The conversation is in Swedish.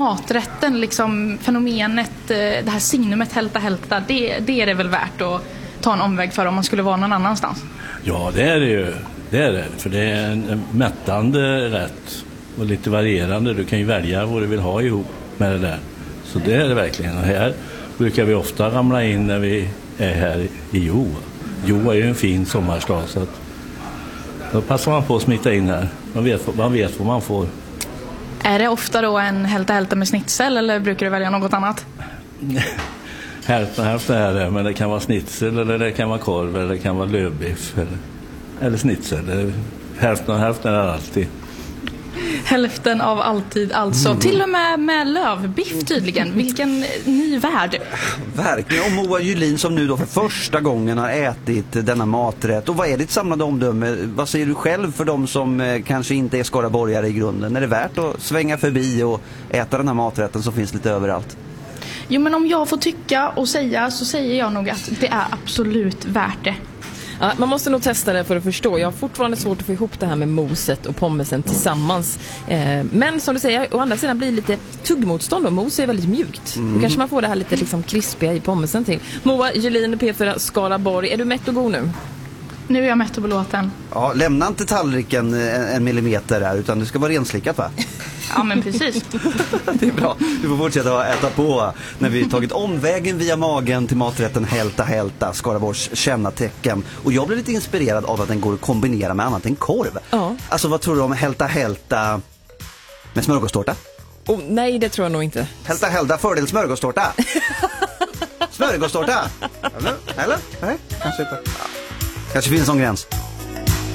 maträtten, liksom fenomenet, det här signumet hälta, det är det väl värt att ta en omväg för om man skulle vara någon annanstans? Ja, det är det ju. Det är det, för det är en mättande rätt och lite varierande. Du kan ju välja vad du vill ha ihop med det där. Så det är det verkligen. Och här brukar vi ofta ramla in när vi är här i Jo. Jo är ju en fin sommarstad, så att då passar man på att smita in här. Man vet vad man får. Är det ofta då en hälta med snitsel, eller brukar du välja något annat? Hälften är det, men det kan vara snitsel, eller det kan vara korv, eller det kan vara lövbiff, eller snitsel. Hälften är det alltid. Hälften av alltid alltså. Till och med lövbiff tydligen. Vilken ny värld. Verkligen. Och Moa Julin som nu då för första gången har ätit denna maträtt. Och vad är ditt samlade omdöme? Vad säger du själv för de som kanske inte är skaraborgare i grunden? Är det värt att svänga förbi och äta den här maträtten som finns lite överallt? Jo, men om jag får tycka och säga, så säger jag nog att det är absolut värt det. Ja, man måste nog testa det för att förstå. Jag har fortfarande svårt att få ihop det här med moset och pommesen tillsammans. Men som du säger, å andra sidan blir lite tuggmotstånd och mos är väldigt mjukt. Då kanske man får det här lite liksom krispiga i pommesen till. Moa Julin, P4 Skaraborg. Är du mätt och god nu? Nu är jag mätt och belåten. Ja, lämna inte tallriken en millimeter där, utan det ska vara renslickat, va? Ja, men precis. Det är bra. Du får fortsätta att äta på när vi tagit omvägen via magen till maträtten hälta, Skaraborgs kännetecken. Och jag blev lite inspirerad av att den går att kombinera med annat än korv. Ja. Alltså, vad tror du om hälta med smörgåstårta? Oh, nej, det tror jag nog inte. Hälta, fördel smörgåstårta. Smörgåstårta. Eller? Nej, kanske inte. Kanske finns en sån gräns.